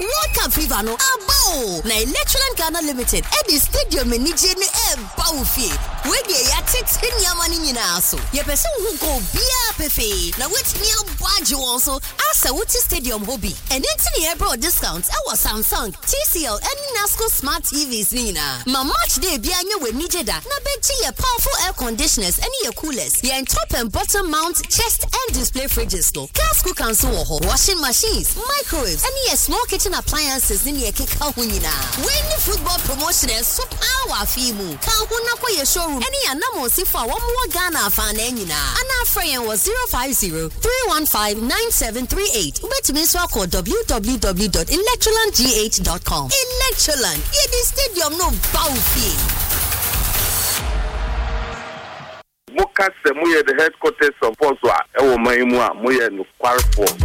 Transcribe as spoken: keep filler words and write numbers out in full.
World Cup fever no abo. Na Electroland Ghana Limited at the stadium in Nije ne e bawfi. We dey ya tete nyama ni nyina so. Ye pese hu go bia pefe. Na wetimi abwaje won so asa wuti stadium hobby. And enti ne bro discount e was Samsung, T C L and Nasco Smart T Vs ni na. Ma match day bia anya we Nije da. Na beji ye powerful air conditioners and ye coolers. Ye top and bottom mount chest and display fridges no. Gas cookers so ho. Washing machines, microwaves, and ye small kitchen appliances ni ye keka ho nyina. When the football promotion is so power fimu. Ka ho na kwa ye showroom. Any anamo si fa wo mo Ghana fa na nyina. Ana frayen was zero five zero, three one five, nine seven three eight. Ubetumi so call w w w dot electroland g h dot com. Electroland, ye the stadium no bawfi. Moka se moye the headquarters of Oswa e wo man mu a moye no kwarfo